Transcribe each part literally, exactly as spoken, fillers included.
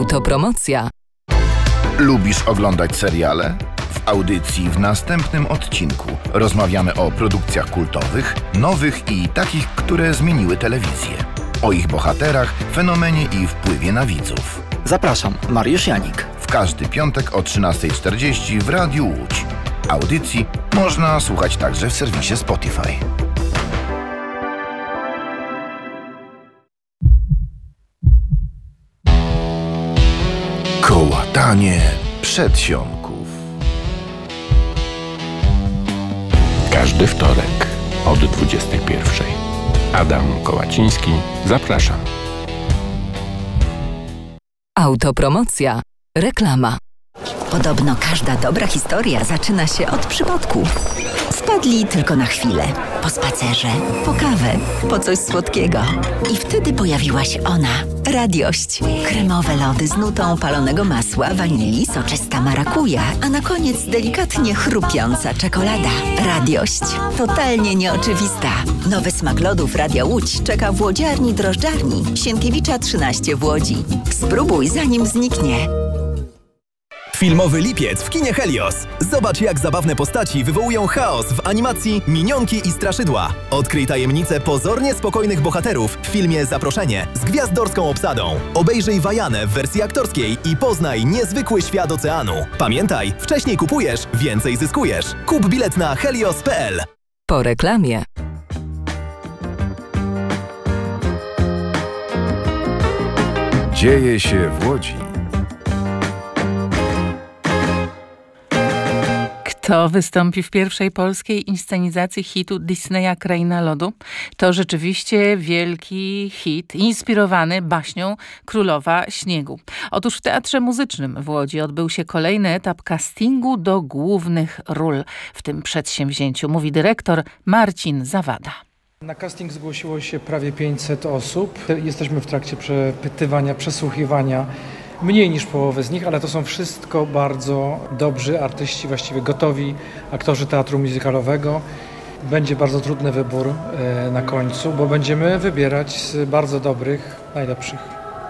Autopromocja. Lubisz oglądać seriale? W audycji w następnym odcinku rozmawiamy o produkcjach kultowych, nowych i takich, które zmieniły telewizję. O ich bohaterach, fenomenie i wpływie na widzów. Zapraszam, Mariusz Janik. W każdy piątek o trzynasta czterdzieści w Radiu Łódź. Audycji można słuchać także w serwisie Spotify. Kołatanie przedsionków. Każdy wtorek od dwudziestej pierwszej. Adam Kołaciński, zapraszam. Autopromocja. Reklama. Podobno każda dobra historia zaczyna się od przypadku. Wpadli tylko na chwilę. Po spacerze, po kawę, po coś słodkiego. I wtedy pojawiła się ona. Radiość. Kremowe lody z nutą palonego masła, wanilii, soczysta marakuja, a na koniec delikatnie chrupiąca czekolada. Radiość. Totalnie nieoczywista. Nowy smak lodów Radia Łódź czeka w łodziarni drożdżarni Sienkiewicza trzynaście w Łodzi. Spróbuj zanim zniknie. Filmowy lipiec w kinie Helios. Zobacz, jak zabawne postaci wywołują chaos w animacji Minionki i Straszydła. Odkryj tajemnicę pozornie spokojnych bohaterów w filmie Zaproszenie z gwiazdorską obsadą. Obejrzyj Wajanę w wersji aktorskiej i poznaj niezwykły świat oceanu. Pamiętaj, wcześniej kupujesz, więcej zyskujesz. Kup bilet na helios kropka p l. Po reklamie. Dzieje się w Łodzi. Kto wystąpi w pierwszej polskiej inscenizacji hitu Disneya Kraina Lodu? To rzeczywiście wielki hit, inspirowany baśnią Królowa Śniegu. Otóż w Teatrze Muzycznym w Łodzi odbył się kolejny etap castingu do głównych ról w tym przedsięwzięciu, mówi dyrektor Marcin Zawada. Na casting zgłosiło się prawie pięćset osób. Jesteśmy w trakcie przepytywania, przesłuchiwania. Mniej niż połowę z nich, ale to są wszystko bardzo dobrzy artyści, właściwie gotowi aktorzy teatru muzykalowego. Będzie bardzo trudny wybór e, na końcu, bo będziemy wybierać z bardzo dobrych, najlepszych.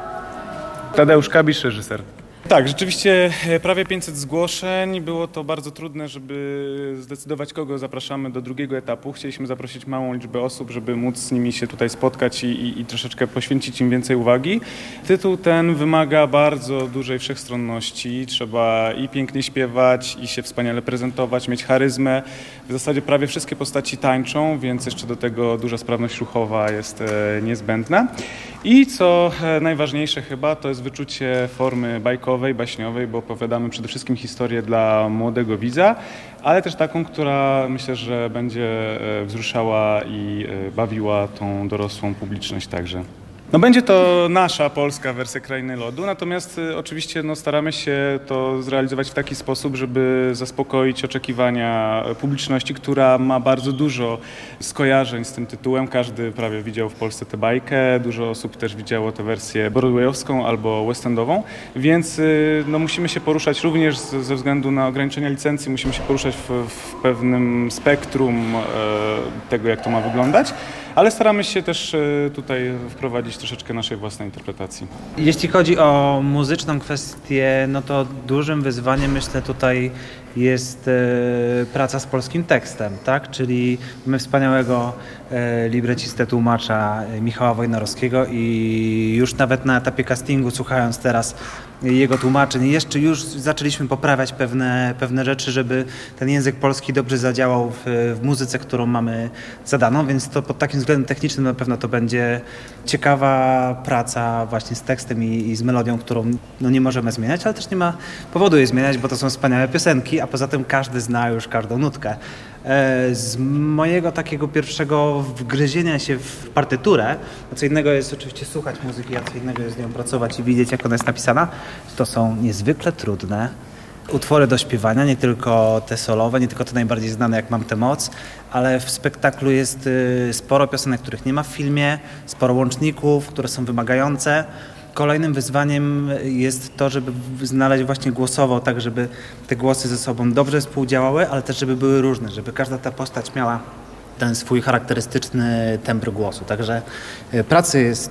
Tadeusz Kabisz, reżyser. Tak, rzeczywiście prawie pięćset zgłoszeń. Było to bardzo trudne, żeby zdecydować, kogo zapraszamy do drugiego etapu. Chcieliśmy zaprosić małą liczbę osób, żeby móc z nimi się tutaj spotkać i, i, i troszeczkę poświęcić im więcej uwagi. Tytuł ten wymaga bardzo dużej wszechstronności. Trzeba i pięknie śpiewać, i się wspaniale prezentować, mieć charyzmę. W zasadzie prawie wszystkie postaci tańczą, więc jeszcze do tego duża sprawność ruchowa jest e, niezbędna. I co najważniejsze chyba, to jest wyczucie formy bajkowej, baśniowej, bo opowiadamy przede wszystkim historię dla młodego widza, ale też taką, która myślę, że będzie wzruszała i bawiła tą dorosłą publiczność także. No będzie to nasza polska wersja Krainy Lodu, natomiast y, oczywiście no, staramy się to zrealizować w taki sposób, żeby zaspokoić oczekiwania publiczności, która ma bardzo dużo skojarzeń z tym tytułem. Każdy prawie widział w Polsce tę bajkę, dużo osób też widziało tę wersję broadwayowską albo west-endową, więc y, no, musimy się poruszać również z, ze względu na ograniczenia licencji, musimy się poruszać w, w pewnym spektrum y, tego, jak to ma wyglądać. Ale staramy się też tutaj wprowadzić troszeczkę naszej własnej interpretacji. Jeśli chodzi o muzyczną kwestię, no to dużym wyzwaniem, myślę, tutaj jest e, praca z polskim tekstem, tak? Czyli mamy wspaniałego e, librecistę, tłumacza e, Michała Wojnarowskiego i już nawet na etapie castingu, słuchając teraz jego tłumaczeń, jeszcze już zaczęliśmy poprawiać pewne, pewne rzeczy, żeby ten język polski dobrze zadziałał w, w muzyce, którą mamy zadaną, więc to pod takim względem technicznym na pewno to będzie ciekawa praca właśnie z tekstem i, i z melodią, którą no, nie możemy zmieniać, ale też nie ma powodu jej zmieniać, bo to są wspaniałe piosenki, a poza tym każdy zna już każdą nutkę. Z mojego takiego pierwszego wgryzienia się w partyturę, a co innego jest oczywiście słuchać muzyki, a co innego jest z nią pracować i widzieć, jak ona jest napisana, to są niezwykle trudne utwory do śpiewania, nie tylko te solowe, nie tylko te najbardziej znane, jak Mam tę moc, ale w spektaklu jest sporo piosenek, których nie ma w filmie, sporo łączników, które są wymagające. Kolejnym wyzwaniem jest to, żeby znaleźć właśnie głosowo, tak żeby te głosy ze sobą dobrze współdziałały, ale też żeby były różne, żeby każda ta postać miała ten swój charakterystyczny tembr głosu. Także pracy jest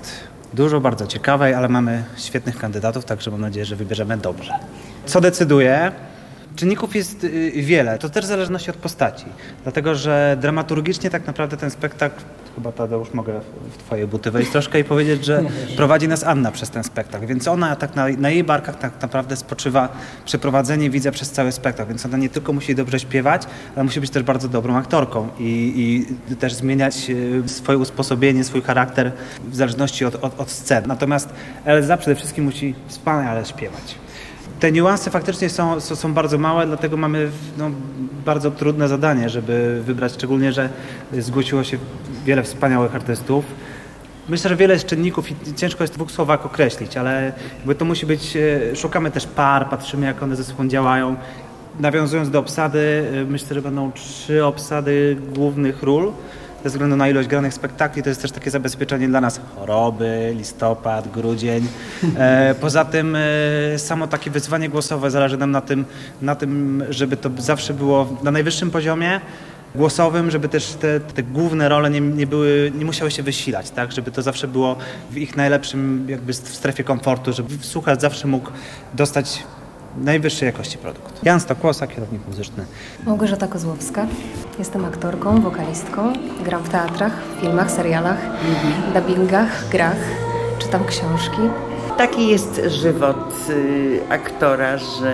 dużo bardzo ciekawej, ale mamy świetnych kandydatów, także mam nadzieję, że wybierzemy dobrze. Co decyduje? Czynników jest wiele, to też w zależności od postaci, dlatego że dramaturgicznie tak naprawdę ten spektakl, chyba Tadeusz mogę w twoje buty wejść troszkę i powiedzieć, że prowadzi nas Anna przez ten spektakl, więc ona tak na, na jej barkach tak naprawdę spoczywa przeprowadzenie widza przez cały spektakl, więc ona nie tylko musi dobrze śpiewać, ale musi być też bardzo dobrą aktorką i, i też zmieniać swoje usposobienie, swój charakter w zależności od, od, od scen. Natomiast Elza przede wszystkim musi wspaniale śpiewać. Te niuanse faktycznie są, są, są bardzo małe, dlatego mamy no, bardzo trudne zadanie, żeby wybrać, szczególnie, że zgłosiło się wiele wspaniałych artystów. Myślę, że wiele jest czynników i ciężko jest w dwóch słowach określić, ale jakby to musi być, szukamy też par, patrzymy jak one ze sobą działają. Nawiązując do obsady, myślę, że będą trzy obsady głównych ról. Ze względu na ilość granych spektakli to jest też takie zabezpieczenie dla nas choroby, listopad, grudzień. E, poza tym e, samo takie wyzwanie głosowe zależy nam na tym, na tym, żeby to zawsze było na najwyższym poziomie głosowym, żeby też te, te główne role nie, nie, były, nie musiały się wysilać, tak? Żeby to zawsze było w ich najlepszym jakby w strefie komfortu, żeby słuchacz zawsze mógł dostać najwyższej jakości produkt. Jan Stokłosa, kierownik muzyczny. Małgorzata Kozłowska. Jestem aktorką, wokalistką. Gram w teatrach, filmach, serialach, mhm. dubbingach, grach. Czytam książki. Taki jest żywot y, aktora, że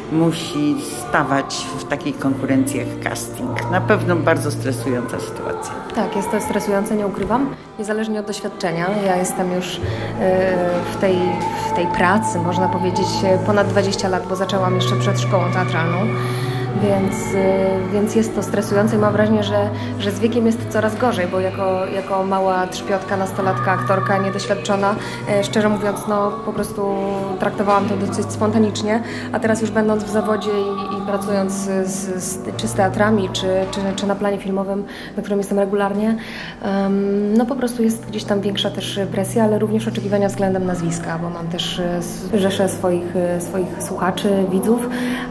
musi stawać w takich konkurencjach casting. Na pewno bardzo stresująca sytuacja. Tak, jest to stresujące, nie ukrywam. Niezależnie od doświadczenia. Ja jestem już y, w, tej, w tej pracy, można powiedzieć, ponad dwadzieścia lat, bo zaczęłam jeszcze przed szkołą teatralną. Więc, więc jest to stresujące i mam wrażenie, że, że z wiekiem jest coraz gorzej, bo jako, jako mała trzpiotka, nastolatka, aktorka niedoświadczona, szczerze mówiąc, no po prostu traktowałam to dosyć spontanicznie, a teraz już będąc w zawodzie i, i pracując z, z, czy z teatrami, czy, czy, czy na planie filmowym, na którym jestem regularnie, um, no po prostu jest gdzieś tam większa też presja, ale również oczekiwania względem nazwiska, bo mam też rzeszę swoich, swoich słuchaczy, widzów,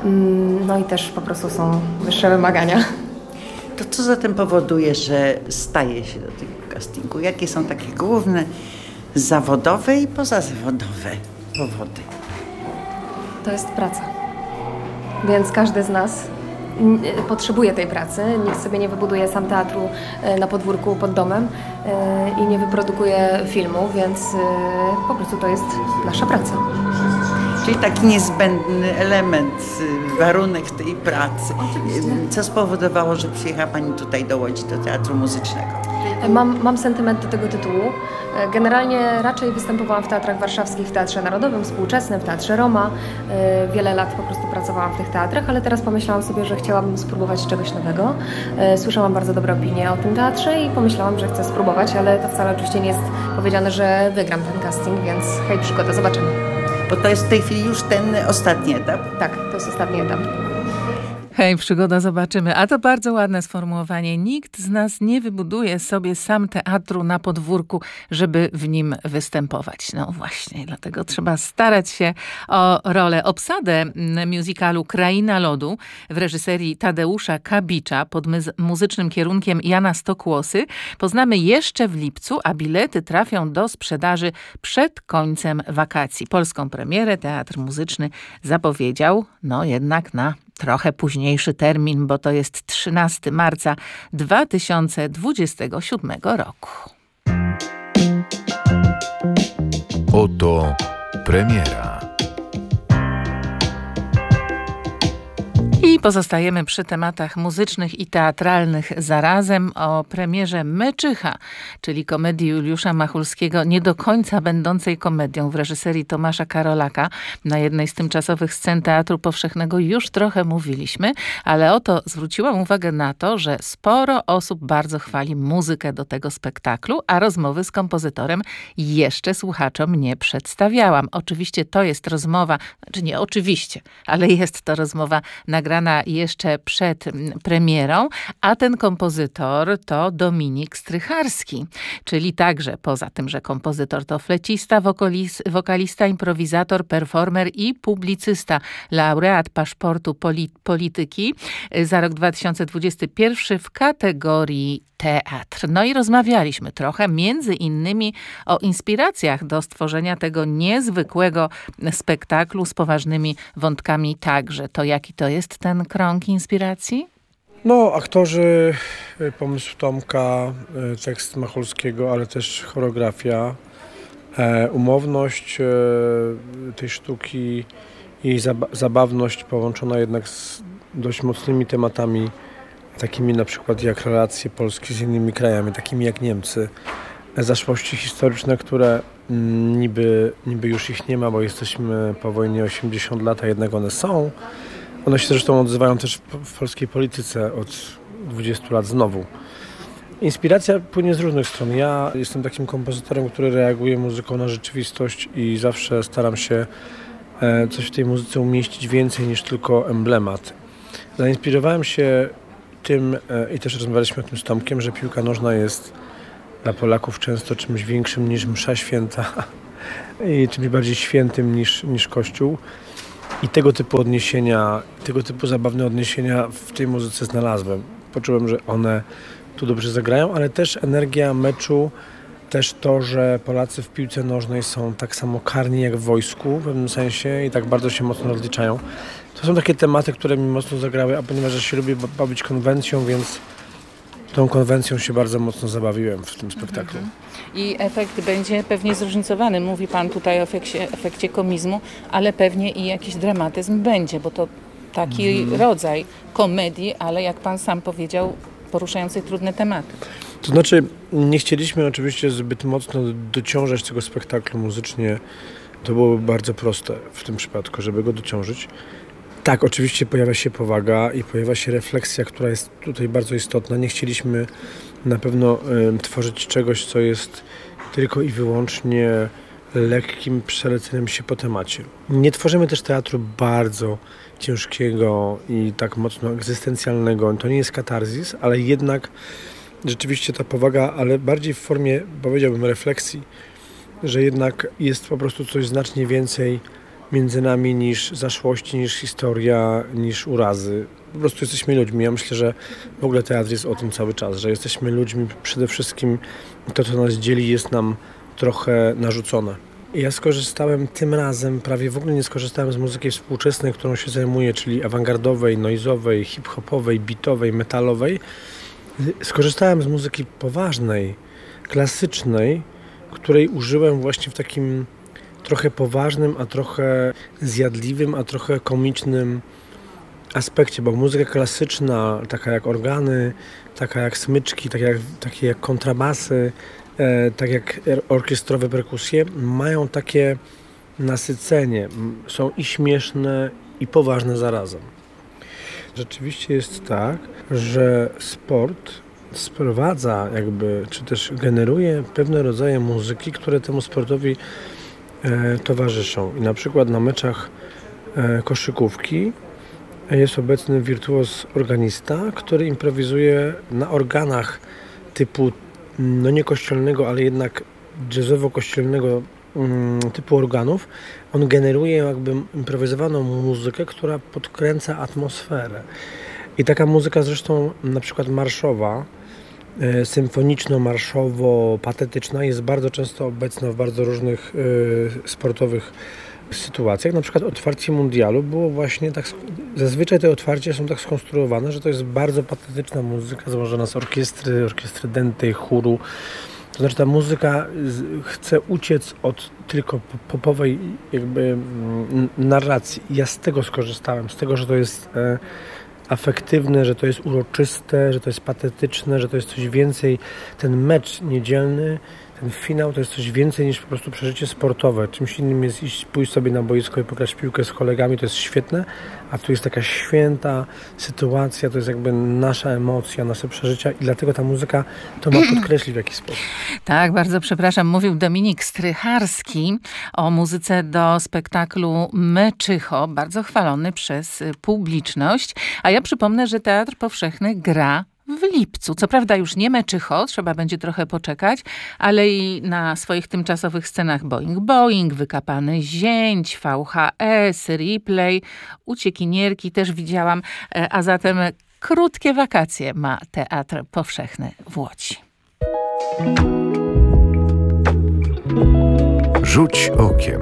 um, no i też po prostu są wyższe wymagania. To co zatem powoduje, że staje się do tego castingu? Jakie są takie główne zawodowe i pozazawodowe powody? To jest praca. Więc każdy z nas potrzebuje tej pracy. Nikt sobie nie wybuduje sam teatru na podwórku pod domem i nie wyprodukuje filmu, więc po prostu to jest nasza praca. Czyli taki niezbędny element, warunek tej pracy. Oczywiście. Co spowodowało, że przyjechała Pani tutaj do Łodzi, do Teatru Muzycznego? Mam, mam sentyment do tego tytułu. Generalnie raczej występowałam w teatrach warszawskich, w Teatrze Narodowym, Współczesnym, w Teatrze Roma. Wiele lat po prostu pracowałam w tych teatrach, ale teraz pomyślałam sobie, że chciałabym spróbować czegoś nowego. Słyszałam bardzo dobre opinie o tym teatrze i pomyślałam, że chcę spróbować, ale to wcale oczywiście nie jest powiedziane, że wygram ten casting, więc hej, przygoda, zobaczymy. Bo to jest w tej chwili już ten ostatni etap? Tak, to jest ostatni etap. Hej, przygoda, zobaczymy. A to bardzo ładne sformułowanie. Nikt z nas nie wybuduje sobie sam teatru na podwórku, żeby w nim występować. No właśnie, dlatego trzeba starać się o rolę. Obsadę musicalu Kraina Lodu w reżyserii Tadeusza Kabicza pod muzycznym kierunkiem Jana Stokłosy poznamy jeszcze w lipcu, a bilety trafią do sprzedaży przed końcem wakacji. Polską premierę Teatr Muzyczny zapowiedział, no jednak na trochę późniejszy termin, bo to jest trzynastego marca dwa tysiące dwudziestego siódmego roku. Oto premiera. I pozostajemy przy tematach muzycznych i teatralnych zarazem. O premierze Meczycha, czyli komedii Juliusza Machulskiego, nie do końca będącej komedią w reżyserii Tomasza Karolaka. Na jednej z tymczasowych scen Teatru Powszechnego już trochę mówiliśmy, ale oto zwróciłam uwagę na to, że sporo osób bardzo chwali muzykę do tego spektaklu, a rozmowy z kompozytorem jeszcze słuchaczom nie przedstawiałam. Oczywiście to jest rozmowa, znaczy nie oczywiście, ale jest to rozmowa nagrana nagrana jeszcze przed premierą, a ten kompozytor to Dominik Strycharski, czyli także poza tym, że kompozytor to flecista, wokalis, wokalista, improwizator, performer i publicysta, laureat paszportu poli, polityki za rok dwa tysiące dwudziesty pierwszy w kategorii teatr. No i rozmawialiśmy trochę między innymi o inspiracjach do stworzenia tego niezwykłego spektaklu z poważnymi wątkami także. To jaki to jest ten krąg inspiracji? No, aktorzy, pomysł Tomka, tekst Macholskiego, ale też choreografia, umowność tej sztuki i zabawność połączona jednak z dość mocnymi tematami, takimi na przykład jak relacje Polski z innymi krajami, takimi jak Niemcy, zaszłości historyczne, które niby, niby już ich nie ma, bo jesteśmy po wojnie osiemdziesiąt lat, a jednak one są. One się zresztą odzywają też w polskiej polityce od dwudziestu lat znowu. Inspiracja płynie z różnych stron. Ja jestem takim kompozytorem, który reaguje muzyką na rzeczywistość i zawsze staram się coś w tej muzyce umieścić więcej niż tylko emblemat. Zainspirowałem się tym i też rozmawialiśmy o tym z Tomkiem, że piłka nożna jest dla Polaków często czymś większym niż msza święta i czymś bardziej świętym niż, niż Kościół. I tego typu odniesienia, tego typu zabawne odniesienia w tej muzyce znalazłem. Poczułem, że one tu dobrze zagrają, ale też energia meczu, też to, że Polacy w piłce nożnej są tak samo karni jak w wojsku w pewnym sensie i tak bardzo się mocno rozliczają. To są takie tematy, które mi mocno zagrały, a ponieważ ja się lubię bawić konwencją, więc tą konwencją się bardzo mocno zabawiłem w tym spektaklu. I efekt będzie pewnie zróżnicowany. Mówi Pan tutaj o efekcie, efekcie komizmu, ale pewnie i jakiś dramatyzm będzie, bo to taki mhm. rodzaj komedii, ale jak Pan sam powiedział, poruszającej trudne tematy. To znaczy, nie chcieliśmy oczywiście zbyt mocno dociążać tego spektaklu muzycznie. To byłoby bardzo proste w tym przypadku, żeby go dociążyć. Tak, oczywiście pojawia się powaga i pojawia się refleksja, która jest tutaj bardzo istotna. Nie chcieliśmy na pewno y, tworzyć czegoś, co jest tylko i wyłącznie lekkim przeleceniem się po temacie. Nie tworzymy też teatru bardzo ciężkiego i tak mocno egzystencjalnego. To nie jest katarzis, ale jednak rzeczywiście ta powaga, ale bardziej w formie, powiedziałbym, refleksji, że jednak jest po prostu coś znacznie więcej między nami niż zaszłości, niż historia, niż urazy. Po prostu jesteśmy ludźmi. Ja myślę, że w ogóle teatr jest o tym cały czas, że jesteśmy ludźmi. Przede wszystkim to, co nas dzieli, jest nam trochę narzucone. Ja skorzystałem tym razem, prawie w ogóle nie skorzystałem z muzyki współczesnej, którą się zajmuję, czyli awangardowej, noizowej, hip-hopowej, beatowej, metalowej. Skorzystałem z muzyki poważnej, klasycznej, której użyłem właśnie w takim trochę poważnym, a trochę zjadliwym, a trochę komicznym aspekcie, bo muzyka klasyczna, taka jak organy, taka jak smyczki, tak jak, takie jak kontrabasy, e, tak jak orkiestrowe perkusje, mają takie nasycenie. Są i śmieszne, i poważne zarazem. Rzeczywiście jest tak, że sport sprowadza jakby, czy też generuje pewne rodzaje muzyki, które temu sportowi e, towarzyszą. I na przykład na meczach e, koszykówki jest obecny wirtuoz organista, który improwizuje na organach typu, no nie kościelnego, ale jednak jazzowo-kościelnego mm, typu organów. On generuje jakby improwizowaną muzykę, która podkręca atmosferę. I taka muzyka zresztą na przykład marszowa, e, symfoniczno-marszowo-patetyczna jest bardzo często obecna w bardzo różnych e, sportowych sytuacjach. Na przykład otwarcie mundialu było właśnie tak, zazwyczaj te otwarcia są tak skonstruowane, że to jest bardzo patetyczna muzyka złożona z orkiestry, orkiestry dętej, chóru. To znaczy ta muzyka chce uciec od tylko popowej jakby narracji. Ja z tego skorzystałem, z tego, że to jest e, afektywne, że to jest uroczyste, że to jest patetyczne, że to jest coś więcej. Ten mecz niedzielny ten finał to jest coś więcej niż po prostu przeżycie sportowe. Czymś innym jest iść, pójść sobie na boisko i pograć w piłkę z kolegami, to jest świetne, a tu jest taka święta sytuacja, to jest jakby nasza emocja, nasze przeżycia i dlatego ta muzyka to ma podkreślić w jakiś sposób. Tak, bardzo przepraszam. Mówił Dominik Strycharski o muzyce do spektaklu Meczycho, bardzo chwalony przez publiczność. A ja przypomnę, że Teatr Powszechny gra w lipcu. Co prawda już nie Meczycho, trzeba będzie trochę poczekać, ale i na swoich tymczasowych scenach Boing Boing, Wykapany Zięć, V H S, Replay, Uciekinierki też widziałam, a zatem krótkie wakacje ma Teatr Powszechny w Łodzi. Rzuć okiem.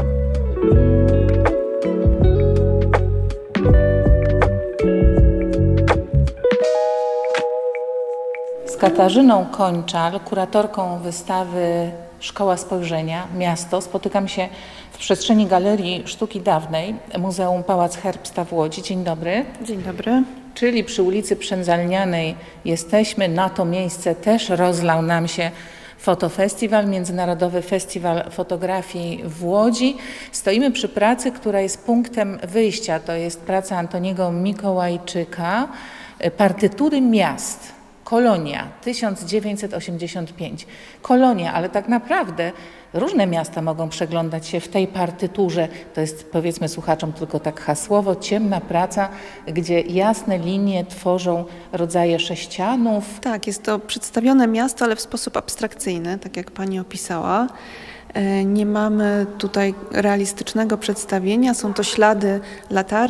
Z Katarzyną Kończal, kuratorką wystawy Szkoła Spojrzenia, Miasto, spotykam się w przestrzeni Galerii Sztuki Dawnej, Muzeum Pałac Herbsta w Łodzi. Dzień dobry. Dzień dobry. Czyli przy ulicy Przędzalnianej jesteśmy. Na to miejsce też rozlał nam się Fotofestiwal, Międzynarodowy Festiwal Fotografii w Łodzi. Stoimy przy pracy, która jest punktem wyjścia. To jest praca Antoniego Mikołajczyka, Partytury miast. Kolonia, tysiąc dziewięćset osiemdziesiąt pięć. Kolonia, ale tak naprawdę różne miasta mogą przeglądać się w tej partyturze. To jest, powiedzmy słuchaczom tylko tak hasłowo, ciemna praca, gdzie jasne linie tworzą rodzaje sześcianów. Tak, jest to przedstawione miasto, ale w sposób abstrakcyjny, tak jak pani opisała. Nie mamy tutaj realistycznego przedstawienia, są to ślady latarni.